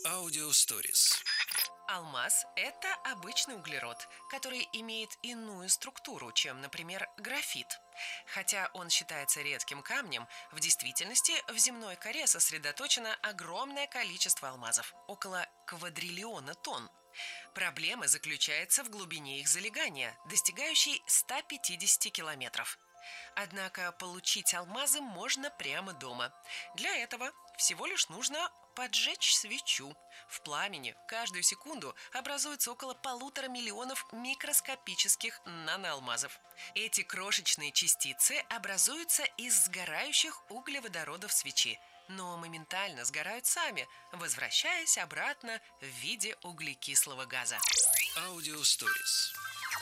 Аудиосторис. Алмаз – это обычный углерод, который имеет иную структуру, чем, например, графит. Хотя он считается редким камнем, в действительности в земной коре сосредоточено огромное количество алмазов – около квадриллиона тонн. Проблема заключается в глубине их залегания, достигающей 150 километров. Однако получить алмазы можно прямо дома. Для этого всего лишь нужно поджечь свечу. В пламени каждую секунду образуется около 1,5 миллиона микроскопических наноалмазов. Эти крошечные частицы образуются из сгорающих углеводородов свечи, но моментально сгорают сами, возвращаясь обратно в виде углекислого газа. Аудиосторис.